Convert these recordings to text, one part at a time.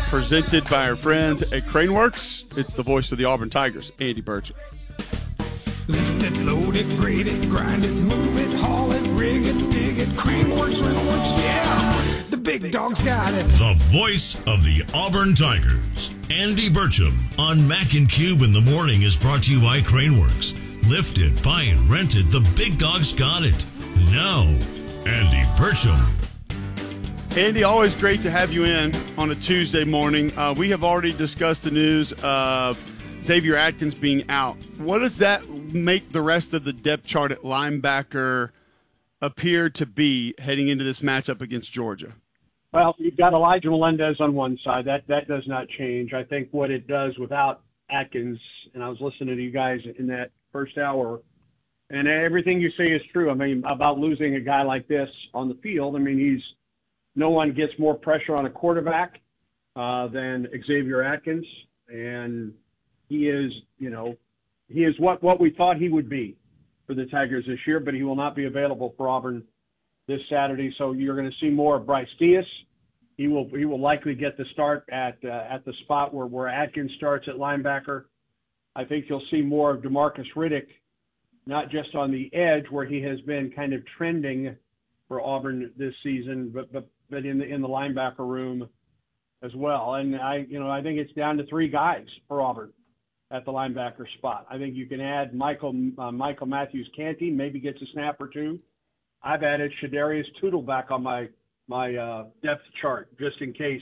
presented by our friends at Craneworks. It's the voice of the Auburn Tigers, Andy Burcham. Lift it, load it, grade it, grind it, move it, haul it, rig it, dig it, Craneworks, Railworks, yeah! The big dog's got it. The voice of the Auburn Tigers, Andy Burcham, on Mac and Cube in the Morning is brought to you by Craneworks. Lifted, buy and rented, the big dog's got it. Now, Andy Burcham. Andy, always great to have you in on a Tuesday morning. We have already discussed the news of Xavier Atkins being out. What does that make the rest of the depth chart at linebacker appear to be heading into this matchup against Georgia? Well, you've got Elijah Melendez on one side. That does not change. I think what it does without Atkins, and I was listening to you guys in that first hour, and everything you say is true. I mean, about losing a guy like this on the field. I mean, no one gets more pressure on a quarterback than Xavier Atkins, and he is what we thought he would be for the Tigers this year, but he will not be available for Auburn this Saturday. So you're going to see more of Bryce Diaz. He will likely get the start at the spot where Atkins starts at linebacker. I think you'll see more of DeMarcus Riddick, not just on the edge where he has been kind of trending for Auburn this season, but in the linebacker room as well. And I think it's down to three guys for Auburn at the linebacker spot. I think you can add Michael Matthews-Canty, maybe gets a snap or two. I've added Shadarius Tootle back on my depth chart just in case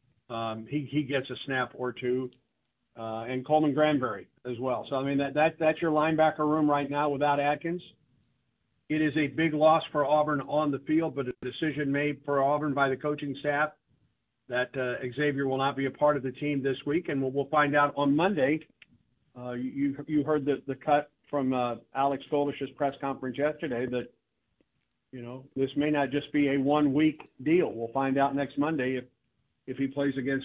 he gets a snap or two, and Coleman Granberry as well. So I mean that's your linebacker room right now without Atkins. It is a big loss for Auburn on the field, but a decision made for Auburn by the coaching staff that Xavier will not be a part of the team this week, and we'll find out on Monday. You heard the cut from Alex Golish's press conference yesterday that this may not just be a 1 week deal. We'll find out next Monday if he plays against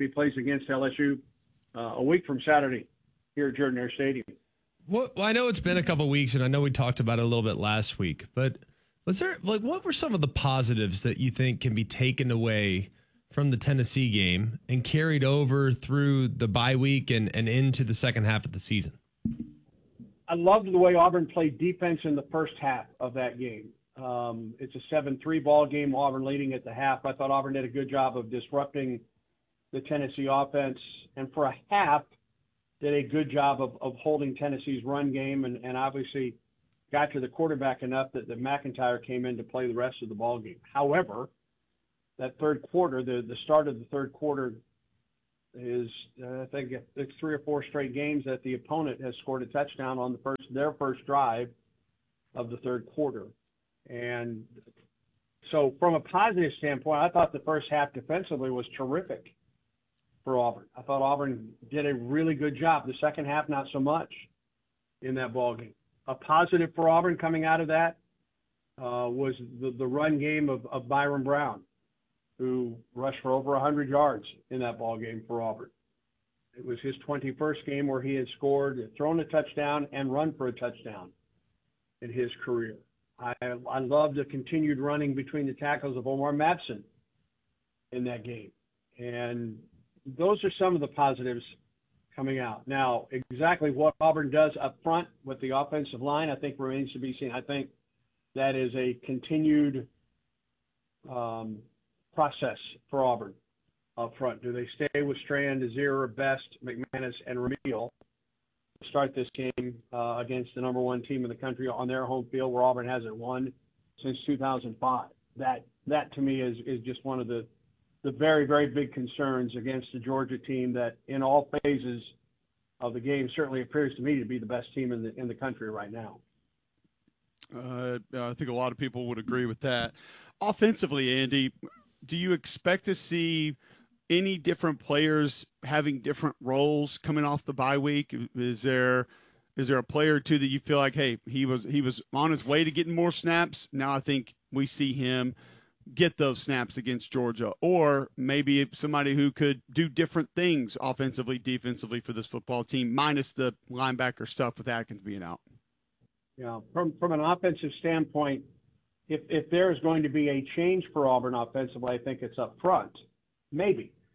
LSU a week from Saturday here at Jordan-Hare Stadium. Well, I know it's been a couple of weeks, and I know we talked about it a little bit last week, but what were some of the positives that you think can be taken away from the Tennessee game and carried over through the bye week and into the second half of the season? I loved the way Auburn played defense in the first half of that game. It's a 7-3 ball game, Auburn leading at the half. I thought Auburn did a good job of disrupting the Tennessee offense, and for a half, did a good job of holding Tennessee's run game and obviously got to the quarterback enough that McIntyre came in to play the rest of the ball game. However, that third quarter, the start of the third quarter is, I think it's 3 or 4 straight games that the opponent has scored a touchdown on their first drive of the third quarter. And so from a positive standpoint, I thought the first half defensively was terrific for Auburn. I thought Auburn did a really good job. The second half, not so much in that ballgame. A positive for Auburn coming out of that was the run game of Byron Brown, who rushed for over 100 yards in that ballgame for Auburn. It was his 21st game where he had thrown a touchdown and run for a touchdown in his career. I love the continued running between the tackles of Omar Madsen in that game. And those are some of the positives coming out. Now, exactly what Auburn does up front with the offensive line, I think remains to be seen. I think that is a continued process for Auburn up front. Do they stay with Strand, Azir, Best, McManus, and Ramil to start this game against the number one team in the country on their home field where Auburn hasn't won since 2005? That to me is just one of the very, very big concerns against the Georgia team that in all phases of the game certainly appears to me to be the best team in the country right now. I think a lot of people would agree with that. Offensively, Andy, do you expect to see any different players having different roles coming off the bye week? Is there a player or two that you feel like, hey, he was on his way to getting more snaps? Now I think we see him get those snaps against Georgia, or maybe somebody who could do different things offensively, defensively for this football team, minus the linebacker stuff with Atkins being out. Yeah, from an offensive standpoint, if there is going to be a change for Auburn offensively, I think it's up front. Maybe.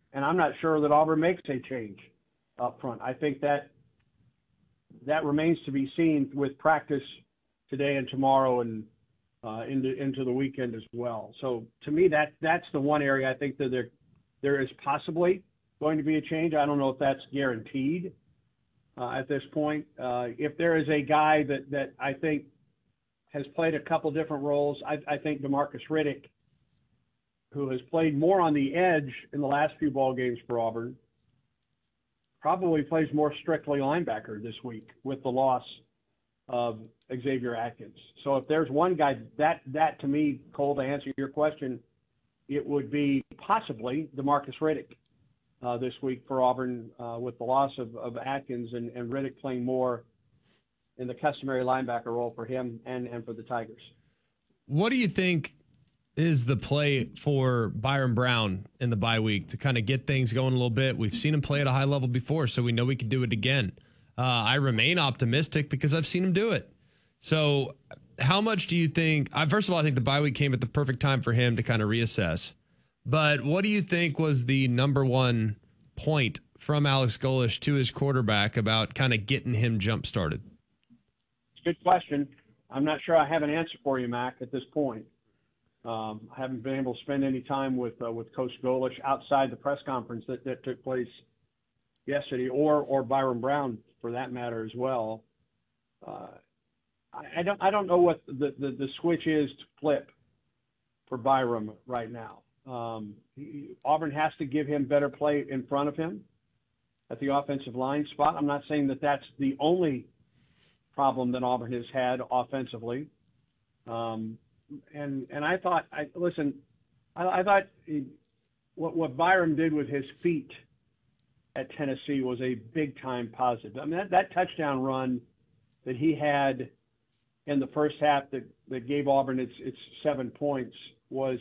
and I'm not sure that Auburn makes a change up front. I think that remains to be seen with practice today and tomorrow and into the weekend as well. So to me, that's the one area I think that there is possibly going to be a change. I don't know if that's guaranteed at this point. If there is a guy that I think has played a couple different roles, I think DeMarcus Riddick, who has played more on the edge in the last few ball games for Auburn, probably plays more strictly linebacker this week with the loss of Xavier Atkins. So if there's one guy that to me, Cole, to answer your question, it would be possibly DeMarcus Riddick this week for Auburn with the loss of Atkins and Riddick playing more in the customary linebacker role for him and for the Tigers. What do you think is the play for Byron Brown in the bye week to kind of get things going a little bit? We've seen him play at a high level before, so we know we can do it again. I remain optimistic because I've seen him do it. So how much do you think first of all, I think the bye week came at the perfect time for him to kind of reassess. But what do you think was the number one point from Alex Golesh to his quarterback about kind of getting him jump started? Good question. I'm not sure I have an answer for you, Mac, at this point. I haven't been able to spend any time with Coach Golesh outside the press conference that took place yesterday, or Byron Brown for that matter as well. I don't know what the switch is to flip for Byron right now. Auburn has to give him better play in front of him at the offensive line spot. I'm not saying that that's the only problem that Auburn has had offensively. And I thought, I thought what Byron did with his feet at Tennessee was a big time positive. I mean, that touchdown run that he had in the first half that gave Auburn its 7 points was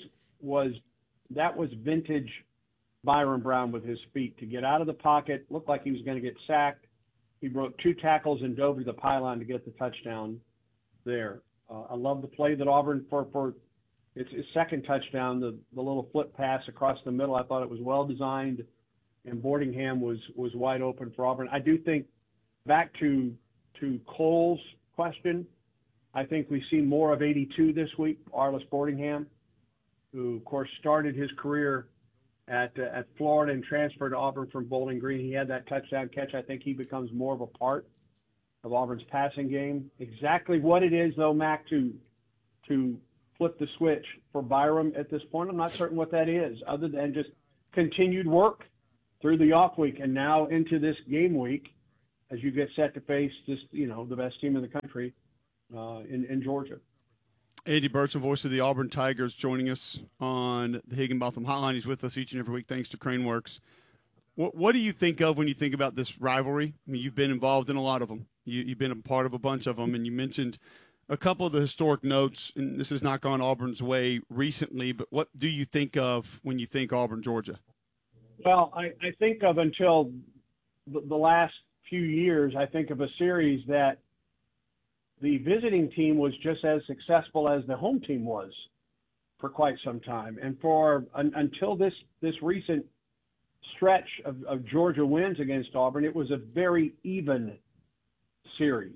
vintage Byron Brown with his feet to get out of the pocket, looked like he was going to get sacked. He broke 2 tackles and dove to the pylon to get the touchdown there. I love the play that Auburn for its second touchdown, the little flip pass across the middle. I thought it was well designed, and Boardingham was wide open for Auburn. I do think, back to Cole's question, I think we've seen more of 82 this week, Arlis Boardingham, who, of course, started his career at Florida and transferred to Auburn from Bowling Green. He had that touchdown catch. I think he becomes more of a part of Auburn's passing game. Exactly what it is, though, Mac, to flip the switch for Byram at this point, I'm not certain what that is, other than just continued work through the off week and now into this game week as you get set to face just, the best team in the country in Georgia. Andy Burcham, voice of the Auburn Tigers, joining us on the Higginbotham Hotline. He's with us each and every week thanks to Craneworks. What do you think of when you think about this rivalry? I mean, you've been involved in a lot of them. You've been a part of a bunch of them, and you mentioned a couple of the historic notes, and this has not gone Auburn's way recently, but what do you think of when you think Auburn, Georgia? Well, I think of, until the last few years, I think of a series that the visiting team was just as successful as the home team was for quite some time. And until this recent stretch of Georgia wins against Auburn, it was a very even series.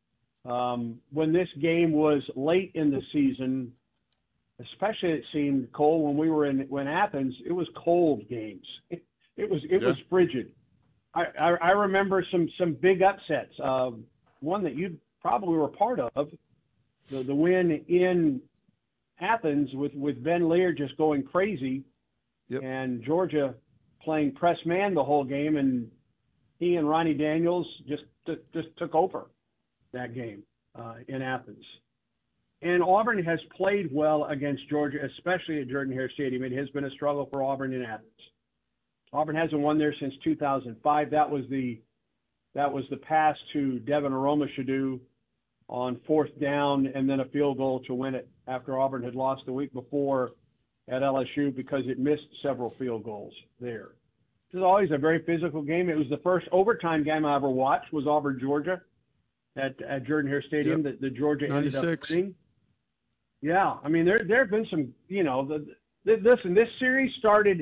When this game was late in the season, especially it seemed, Cole, when we were in Athens, it was cold games. It was frigid. I remember some big upsets. One that you probably were part of, the win in Athens with Ben Lear just going crazy, and Georgia playing press man the whole game, and he and Ronnie Daniels just took over that game in Athens. And Auburn has played well against Georgia, especially at Jordan-Hare Stadium. It has been a struggle for Auburn in Athens. Auburn hasn't won there since 2005. That was the pass to Devin Aroma-Shadu on 4th down and then a field goal to win it after Auburn had lost the week before at LSU because it missed several field goals there. This is always a very physical game. It was the first overtime game I ever watched, was Auburn-Georgia at Jordan-Hare Stadium that Georgia 96. ended up winning. Yeah, I mean, there have been some, listen, this series started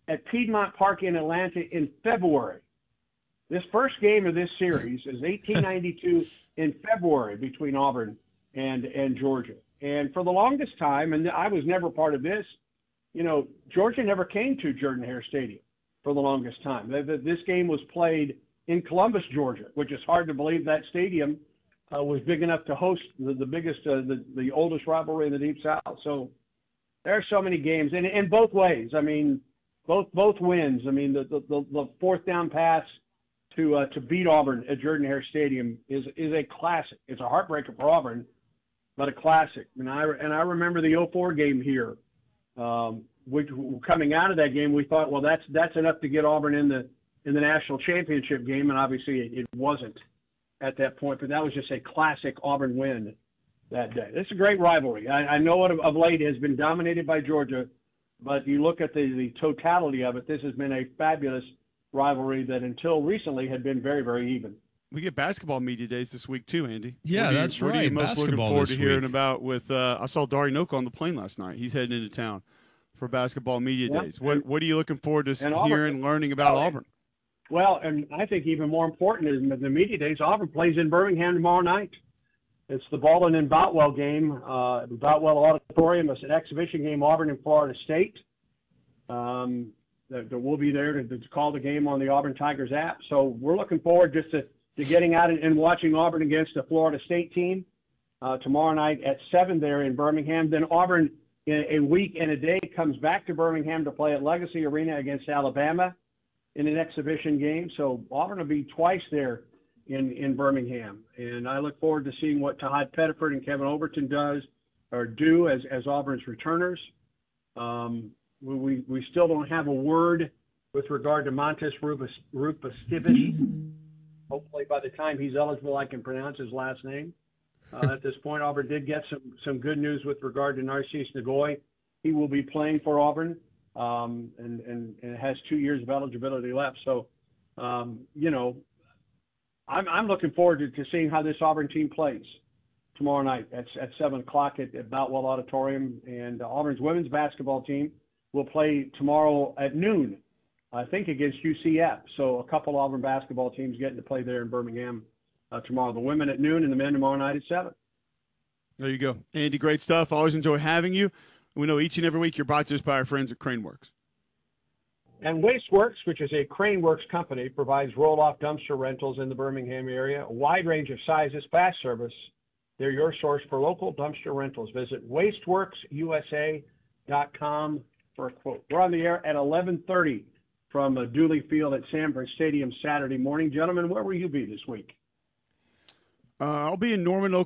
at Piedmont Park in Atlanta in February. This first game of this series is 1892 in February between Auburn and Georgia. And for the longest time, and I was never part of this, Georgia never came to Jordan-Hare Stadium for the longest time. This game was played in Columbus, Georgia, which is hard to believe that stadium was big enough to host the biggest, the oldest rivalry in the Deep South. So there are so many games, and in both ways. I mean, both wins. I mean, the fourth down pass to beat Auburn at Jordan-Hare Stadium is a classic. It's a heartbreaker for Auburn, but a classic. And I remember the 2004 game here. Which, coming out of that game, we thought, well, that's enough to get Auburn in the national championship game, and obviously it wasn't at that point. But that was just a classic Auburn win that day. It's a great rivalry. I know it of late has been dominated by Georgia, but you look at the totality of it, this has been a fabulous rivalry that until recently had been very, very even. We get basketball media days this week too, Andy. Yeah, that's right. What are you most looking forward to hearing week. about with I saw Dari Noka on the plane last night. He's heading into town for basketball media days. What are you looking forward to hearing, learning about Auburn? Well, and I think even more important is the media days. Auburn plays in Birmingham tomorrow night. It's the Baldwin and Boutwell game, Boutwell Auditorium. It's an exhibition game, Auburn and Florida State. That we'll be there to call the game on the Auburn Tigers app. So we're looking forward just to getting out and watching Auburn against the Florida State team tomorrow night at 7 there in Birmingham. Then Auburn, in a week and a day, comes back to Birmingham to play at Legacy Arena against Alabama in an exhibition game. So Auburn will be twice there in Birmingham. And I look forward to seeing what Tahad Pettiford and Kevin Overton do as Auburn's returners. We still don't have a word with regard to Montes Rupastivic. Hopefully by the time he's eligible, I can pronounce his last name. At this point, Auburn did get some good news with regard to Narcisse Nagoy. He will be playing for Auburn and has 2 years of eligibility left. So, I'm looking forward to seeing how this Auburn team plays tomorrow night at 7 o'clock at Boutwell Auditorium. And Auburn's women's basketball team will play tomorrow at noon, I think, against UCF. So a couple Auburn basketball teams getting to play there in Birmingham tomorrow. The women at noon and the men tomorrow night at 7. There you go. Andy, great stuff. Always enjoy having you. We know each and every week you're brought to us by our friends at Craneworks. And Wasteworks, which is a Craneworks company, provides roll-off dumpster rentals in the Birmingham area, a wide range of sizes, fast service. They're your source for local dumpster rentals. Visit wasteworksusa.com for a quote. We're on the air at 11:30 from Dooley Field at Sanford Stadium Saturday morning. Gentlemen, where will you be this week? I'll be in Norman, Oklahoma.